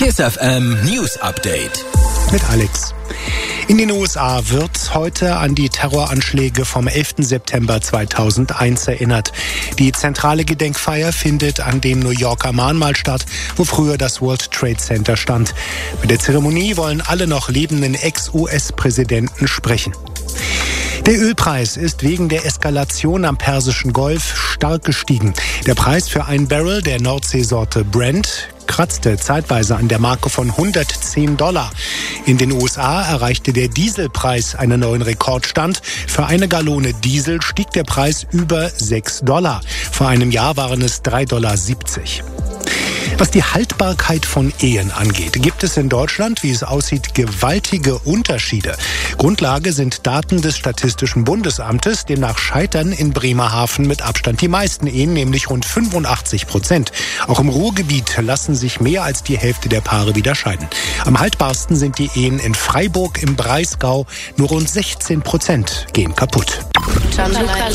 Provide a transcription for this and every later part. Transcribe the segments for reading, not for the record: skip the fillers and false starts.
KISS FM News Update. Mit Alex. In den USA wird heute an die Terroranschläge vom 11. September 2001 erinnert. Die zentrale Gedenkfeier findet an dem New Yorker Mahnmal statt, wo früher das World Trade Center stand. Bei der Zeremonie wollen alle noch lebenden Ex-US-Präsidenten sprechen. Der Ölpreis ist wegen der Eskalation am Persischen Golf stark gestiegen. Der Preis für ein Barrel der Nordseesorte Brent kratzte zeitweise an der Marke von $110. In den USA erreichte der Dieselpreis einen neuen Rekordstand. Für eine Gallone Diesel stieg der Preis über $6. Vor einem Jahr waren es $3,70. Was die Haltbarkeit von Ehen angeht, gibt es in Deutschland, wie es aussieht, gewaltige Unterschiede. Grundlage sind Daten des Statistischen Bundesamtes. Demnach scheitern in Bremerhaven mit Abstand die meisten Ehen, nämlich rund 85%. Auch im Ruhrgebiet lassen sich mehr als die Hälfte der Paare wieder scheiden. Am haltbarsten sind die Ehen in Freiburg im Breisgau. Nur rund 16% gehen kaputt. Gianluca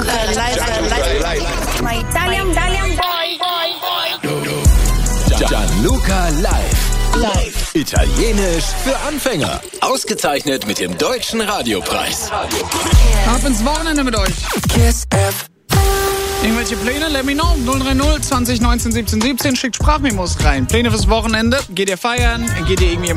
Live. Italienisch für Anfänger. Ausgezeichnet mit dem Deutschen Radiopreis. Ab ins Wochenende mit euch. KISS FM. Irgendwelche Pläne? Let me know. 030 20 19 17 17. Schickt Sprachmemos rein. Pläne fürs Wochenende? Geht ihr feiern? Geht ihr irgendwie